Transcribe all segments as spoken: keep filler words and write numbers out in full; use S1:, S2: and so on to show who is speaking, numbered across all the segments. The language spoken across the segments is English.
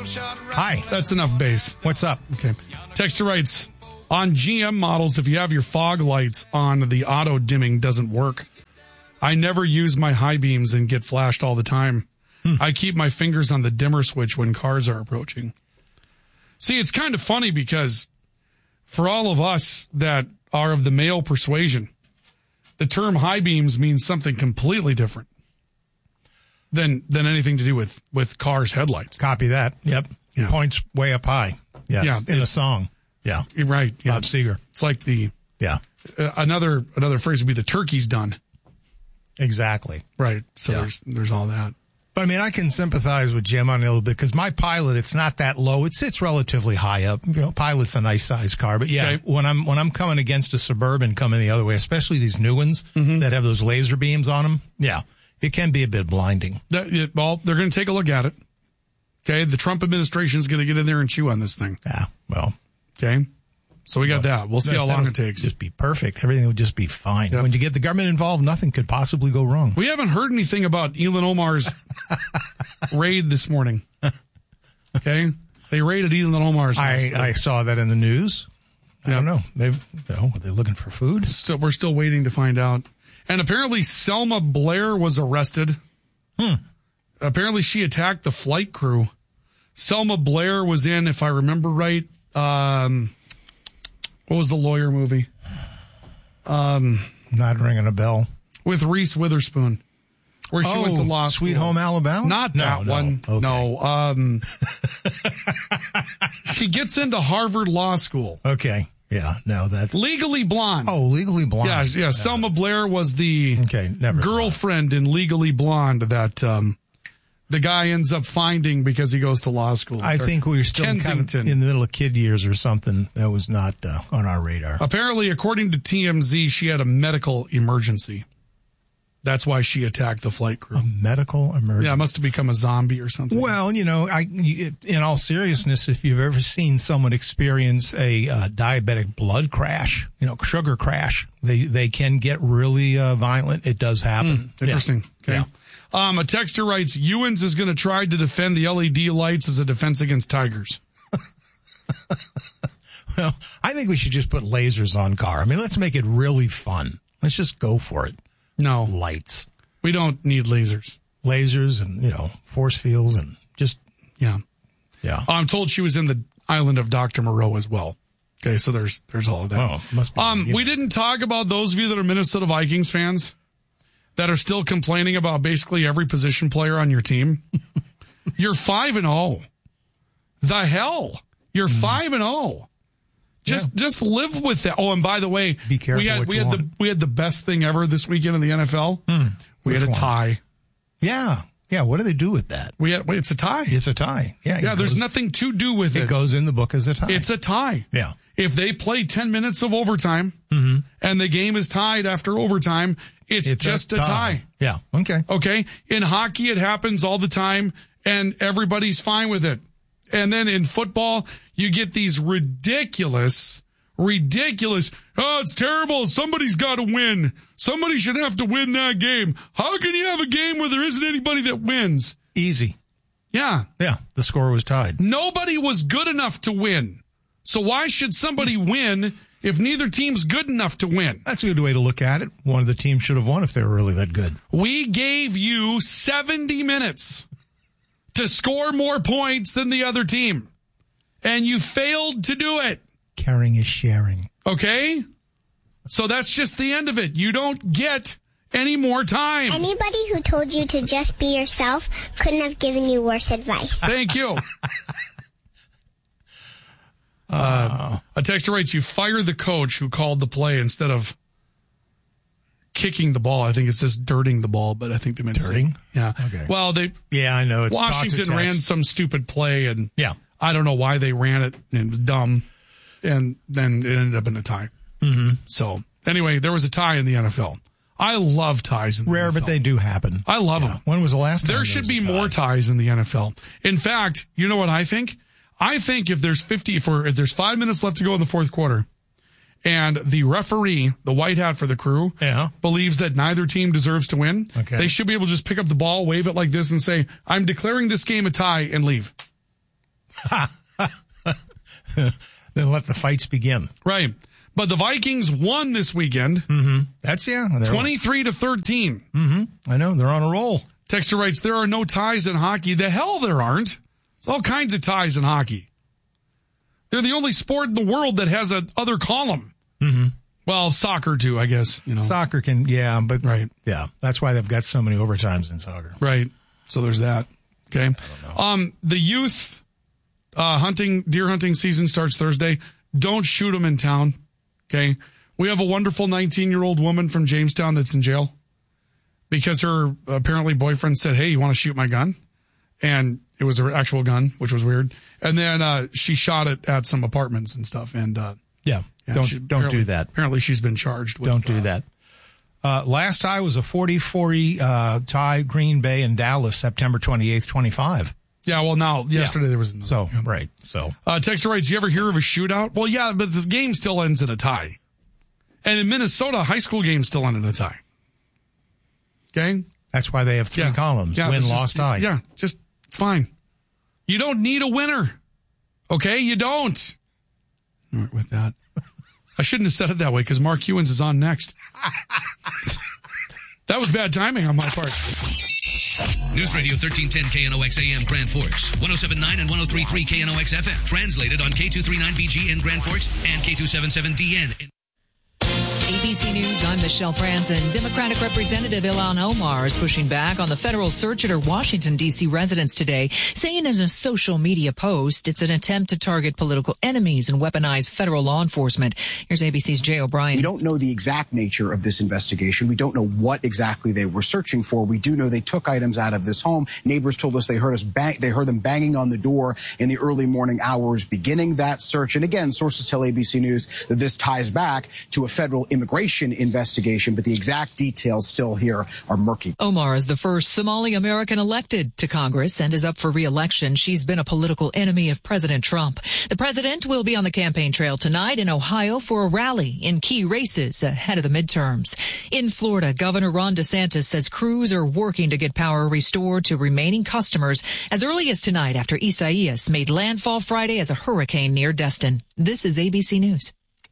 S1: Hi.
S2: That's enough bass.
S1: What's up?
S2: Okay. Texter writes, on G M models, if you have your fog lights on, the auto dimming doesn't work. I never use my high beams and get flashed all the time. Hmm. I keep my fingers on the dimmer switch when cars are approaching. See, it's kind of funny because for all of us that are of the male persuasion, the term high beams means something completely different than than anything to do with, with cars' headlights.
S1: Copy that. Yep. Yeah. Points way up high. Yeah. yeah in a song. Yeah.
S2: You're right. Yeah.
S1: Bob Seger.
S2: It's like the
S1: yeah.
S2: Uh, another another phrase would be the turkey's done.
S1: Exactly.
S2: Right. So yeah. there's there's all that.
S1: But I mean, I can sympathize with Jim on a little bit because my Pilot, it's not that low. It sits relatively high up. You know, Pilot's a nice sized car, but yeah, okay. when I'm when I'm coming against a Suburban coming the other way, especially these new ones mm-hmm. that have those laser beams on them, yeah, it can be a bit blinding.
S2: That, it, well, they're going to take a look at it. Okay, the Trump administration is going to get in there and chew on this thing.
S1: Yeah, well,
S2: okay. So we got well, that. We'll see how long it takes.
S1: Just be perfect. Everything will just be fine. Yep. When you get the government involved, nothing could possibly go wrong.
S2: We haven't heard anything about Ilhan Omar's raid this morning. Okay, they raided Ilhan Omar's.
S1: I, I saw that in the news. I yep. don't know. They've oh, are they looking for food?
S2: So we're still waiting to find out. And apparently, Selma Blair was arrested.
S1: Hmm.
S2: Apparently, she attacked the flight crew. Selma Blair was in, if I remember right. Um, What was the lawyer movie? Um,
S1: Not ringing a bell.
S2: With Reese Witherspoon, where she
S1: oh,
S2: went to law school.
S1: Sweet Home Alabama?
S2: Not
S1: no,
S2: that
S1: no.
S2: one.
S1: Okay.
S2: No. Um, she gets into Harvard Law School.
S1: Okay. Yeah. No, that's
S2: Legally Blonde.
S1: Oh, Legally Blonde.
S2: Yeah. Yeah. yeah. Selma Blair was the
S1: okay, never
S2: girlfriend in Legally Blonde that um, the guy ends up finding because he goes to law school.
S1: I think we were still kind of in the middle of kid years or something. That was not uh, on our radar.
S2: Apparently, according to T M Z, she had a medical emergency. That's why she attacked the flight crew.
S1: A medical emergency?
S2: Yeah, it must have become a zombie or something.
S1: Well, you know, I, in all seriousness, if you've ever seen someone experience a uh, diabetic blood crash, you know, sugar crash, they, they can get really uh, violent. It does happen.
S2: Mm, interesting.
S1: Yeah.
S2: Okay. Yeah. Um, a texter writes, Ewens is going to try to defend the L E D lights as a defense against tigers.
S1: Well, I think we should just put lasers on car. I mean, let's make it really fun. Let's just go for it.
S2: No.
S1: Lights.
S2: We don't need lasers.
S1: Lasers and, you know, force fields and just.
S2: Yeah.
S1: Yeah.
S2: I'm told she was in the island of Doctor Moreau as well. Okay, so there's there's all of that.
S1: Oh, must be.
S2: Um, we didn't talk about those of you that are Minnesota Vikings fans that are still complaining about basically every position player on your team. You're five and oh. The hell? You're mm. five and oh. Just yeah. just live with that. Oh, and by the way,
S1: be careful.
S2: We had
S1: what
S2: we
S1: you
S2: had
S1: want.
S2: the we had the best thing ever this weekend in the N F L.
S1: Mm.
S2: We
S1: Which
S2: had a
S1: one?
S2: tie.
S1: Yeah. Yeah, what do they do with that?
S2: We had, wait, it's a tie.
S1: It's a tie. Yeah.
S2: Yeah,
S1: goes,
S2: there's nothing to do with it.
S1: It goes in the book as a tie.
S2: It's a tie.
S1: Yeah.
S2: If they play ten minutes of overtime
S1: mm-hmm.
S2: and the game is tied after overtime, it's, it's just a tie. a tie.
S1: Yeah. Okay.
S2: Okay. In hockey, it happens all the time and everybody's fine with it. And then in football, you get these ridiculous, ridiculous, oh, it's terrible. Somebody's got to win. Somebody should have to win that game. How can you have a game where there isn't anybody that wins?
S1: Easy.
S2: Yeah.
S1: Yeah. The score was tied.
S2: Nobody was good enough to win. So why should somebody win if neither team's good enough to win?
S1: That's a good way to look at it. One of the teams should have won if they were really that good.
S2: We gave you seventy minutes to score more points than the other team. And you failed to do it.
S1: Caring is sharing.
S2: Okay? So that's just the end of it. You don't get any more time.
S3: Anybody who told you to just be yourself couldn't have given you worse advice.
S2: Thank you. uh, a texter writes, you fire the coach who called the play instead of kicking the ball. I think it says dirting the ball, but I think they meant
S1: dirting.
S2: Yeah.
S1: Okay.
S2: Well, they.
S1: Yeah, I know. It's
S2: Washington ran some stupid play, and
S1: yeah,
S2: I don't know why they ran it. And it was dumb, and then it ended up in a tie.
S1: Mm-hmm.
S2: So anyway, there was a tie in the N F L. I love ties in the
S1: Rare,
S2: N F L.
S1: but they do happen.
S2: I love
S1: yeah.
S2: them.
S1: When was the last time
S2: there, there should be more ties in the N F L. In fact, you know what I think? I think if there's fifty, for if there's five minutes left to go in the fourth quarter, and the referee, the white hat for the crew,
S1: yeah.
S2: believes that neither team deserves to win,
S1: okay.
S2: they should be able to just pick up the ball, wave it like this, and say, I'm declaring this game a tie, and leave.
S1: Then let the fights begin.
S2: Right. But the Vikings won this weekend.
S1: Mm-hmm. That's, yeah.
S2: twenty-three to thirteen.
S1: Mm-hmm. I know. They're on a roll.
S2: Texter writes, there are no ties in hockey. The hell there aren't. There's all kinds of ties in hockey. They're the only sport in the world that has a other column.
S1: Mm-hmm.
S2: Well, soccer too, I guess. You know,
S1: soccer can, yeah, but
S2: right,
S1: yeah, that's why they've got so many overtimes in soccer.
S2: Right. So there's that. Okay. Um, the youth uh, hunting, deer hunting season starts Thursday. Don't shoot them in town. Okay. We have a wonderful nineteen-year-old woman from Jamestown that's in jail because her apparently boyfriend said, "Hey, you want to shoot my gun?" And it was her actual gun, which was weird. And then uh, she shot it at some apartments and stuff. And uh,
S1: yeah. Yeah, don't don't do that.
S2: Apparently, she's been charged with.
S1: Don't do
S2: uh,
S1: that. Uh, last tie was a forty forty uh, tie, Green Bay and Dallas, September twenty-eighth, twenty-five.
S2: Yeah, well, now, yesterday
S1: yeah.
S2: there was another.
S1: So, yeah. right. So,
S2: uh, Texter writes, you ever hear of a shootout? Well, yeah, but this game still ends in a tie. And in Minnesota, high school games still end in a tie. Okay?
S1: That's why they have three
S2: yeah.
S1: columns.
S2: Yeah,
S1: win,
S2: just,
S1: lost, tie.
S2: Yeah, just, it's fine. You don't need a winner. Okay? You don't. All right, with that. I shouldn't have said it that way because Mark Ewens is on next. That was bad timing on my part.
S4: News Radio thirteen ten K N O X A M Grand Forks, one oh seven point nine and one oh three point three K N O X F M. Translated on K two thirty-nine B G in Grand Forks and K two seventy-seven D N.
S5: A B C News, I'm Michelle Franzen. Democratic Representative Ilhan Omar is pushing back on the federal search at her Washington, D C residence today, saying in a social media post it's an attempt to target political enemies and weaponize federal law enforcement. Here's A B C's Jay O'Brien.
S6: We don't know the exact nature of this investigation. We don't know what exactly they were searching for. We do know they took items out of this home. Neighbors told us they heard us bang, they heard them banging on the door in the early morning hours beginning that search. And again, sources tell A B C News that this ties back to a federal immigration investigation, but the exact details still here are murky.
S5: Omar is the first Somali American elected to Congress and is up for re-election. She's been a political enemy of President Trump. The president will be on the campaign trail tonight in Ohio for a rally in key races ahead of the midterms. In Florida, Governor Ron DeSantis says crews are working to get power restored to remaining customers as early as tonight after Isaias made landfall Friday as a hurricane near Destin. This is A B C News.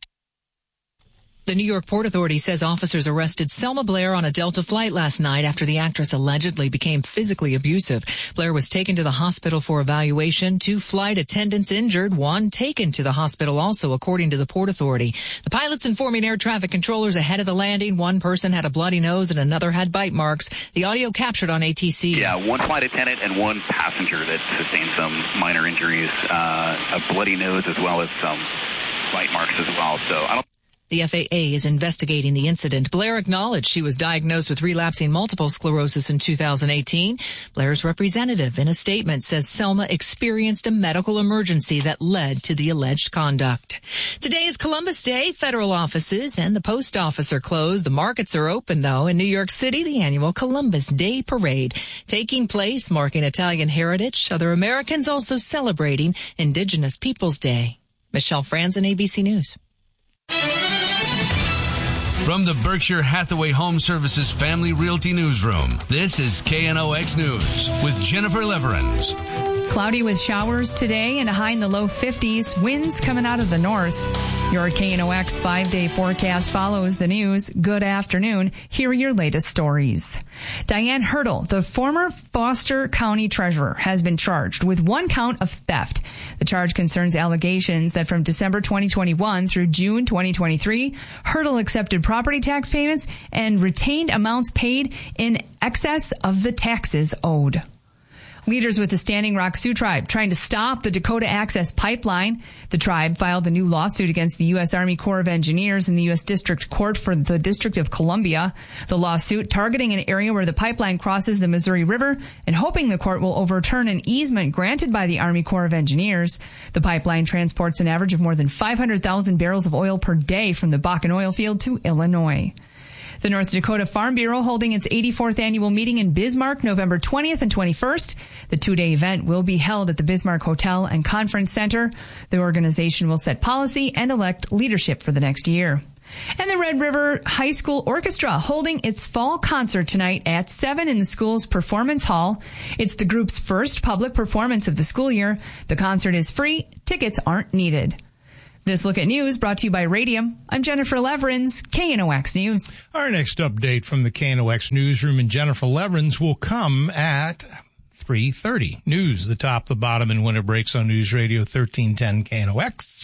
S5: The New York Port Authority says officers arrested Selma Blair on a Delta flight last night after the actress allegedly became physically abusive. Blair was taken to the hospital for evaluation. Two flight attendants injured, one taken to the hospital also, according to the Port Authority. The pilots informing air traffic controllers ahead of the landing. One person had a bloody nose and another had bite marks. The audio captured on A T C.
S7: Yeah, one flight attendant and one passenger that sustained some minor injuries, uh, a bloody nose as well as some bite marks as well. So I don't.
S5: The F A A is investigating the incident. Blair acknowledged she was diagnosed with relapsing multiple sclerosis in two thousand eighteen. Blair's representative in a statement says Selma experienced a medical emergency that led to the alleged conduct. Today is Columbus Day. Federal offices and the post office are closed. The markets are open, though. In New York City, the annual Columbus Day Parade taking place, marking Italian heritage. Other Americans also celebrating Indigenous Peoples Day. Michelle Franzen, A B C News.
S4: From the Berkshire Hathaway Home Services Family Realty Newsroom, this is K N O X News with Jennifer Leverins.
S8: Cloudy with showers today and a high in the low fifties. Winds coming out of the north. Your K N O X five-day forecast follows the news. Good afternoon. Here are your latest stories. Diane Hurdle, the former Foster County treasurer, has been charged with one count of theft. The charge concerns allegations that from December twenty twenty-one through June twenty twenty-three, Hurdle accepted property tax payments and retained amounts paid in excess of the taxes owed. Leaders with the Standing Rock Sioux Tribe trying to stop the Dakota Access Pipeline. The tribe filed a new lawsuit against the U S Army Corps of Engineers in the U S District Court for the District of Columbia. The lawsuit targeting an area where the pipeline crosses the Missouri River and hoping the court will overturn an easement granted by the Army Corps of Engineers. The pipeline transports an average of more than five hundred thousand barrels of oil per day from the Bakken oil field to Illinois. The North Dakota Farm Bureau holding its eighty-fourth annual meeting in Bismarck November twentieth and twenty-first. The two-day event will be held at the Bismarck Hotel and Conference Center. The organization will set policy and elect leadership for the next year. And the Red River High School Orchestra holding its fall concert tonight at seven in the school's performance hall. It's the group's first public performance of the school year. The concert is free. Tickets aren't needed. This Look at News brought to you by Radium. I'm Jennifer Leverins, K N O X News.
S1: Our next update from the K N O X newsroom and Jennifer Leverins will come at three thirty. News, the top, the bottom, and when it breaks on News Radio thirteen ten K N O X.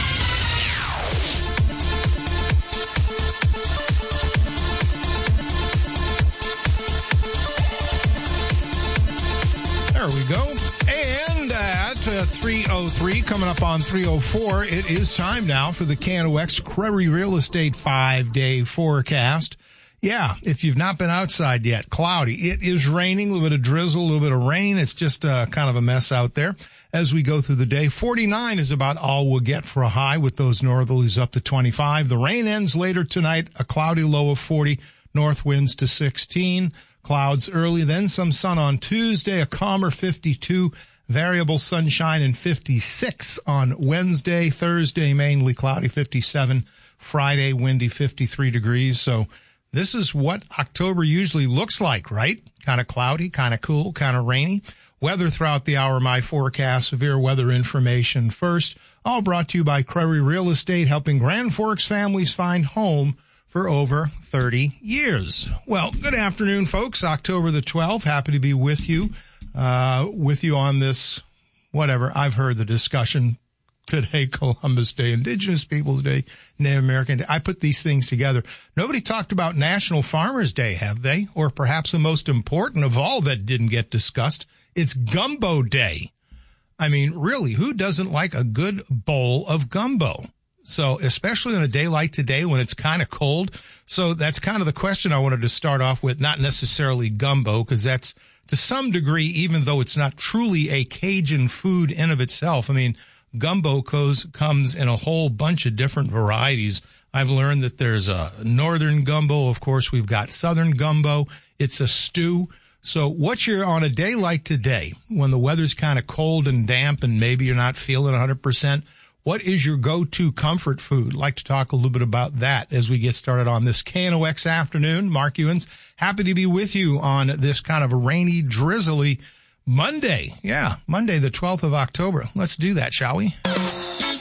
S1: There we go. And at uh, three oh three, coming up on three oh four, it is time now for the K N O X Crary Real Estate five-day forecast. Yeah, if you've not been outside yet, cloudy. It is raining, a little bit of drizzle, a little bit of rain. It's just uh, kind of a mess out there as we go through the day. forty-nine is about all we'll get for a high with those northerlies up to twenty-five. The rain ends later tonight, a cloudy low of forty, north winds to sixteen. Clouds early, then some sun on Tuesday, a calmer fifty-two, variable sunshine and fifty-six on Wednesday. Thursday, mainly cloudy, fifty-seven. Friday, windy, fifty-three degrees. So this is what October usually looks like, right? Kind of cloudy, kind of cool, kind of rainy. Weather throughout the hour, my forecast, severe weather information first. All brought to you by Crary Real Estate, helping Grand Forks families find home for over thirty years. Well, good afternoon, folks. October the twelfth. Happy to be with you, uh, with you on this, whatever. I've heard the discussion today, Columbus Day, Indigenous Peoples Day, Native American Day. I put these things together. Nobody talked about National Farmers Day, have they? Or perhaps the most important of all that didn't get discussed, it's Gumbo Day. I mean, really, who doesn't like a good bowl of gumbo? So especially on a day like today when it's kind of cold. So that's kind of the question I wanted to start off with, not necessarily gumbo, because that's to some degree, even though it's not truly a Cajun food in of itself. I mean, gumbo goes, comes in a whole bunch of different varieties. I've learned that there's a northern gumbo. Of course, we've got southern gumbo. It's a stew. So what you're on a day like today, when the weather's kind of cold and damp and maybe you're not feeling one hundred percent, what is your go-to comfort food? I'd like to talk a little bit about that as we get started on this K N O X afternoon. Mark Ewens, happy to be with you on this kind of a rainy, drizzly Monday. Yeah, Monday, the twelfth of October. Let's do that, shall we?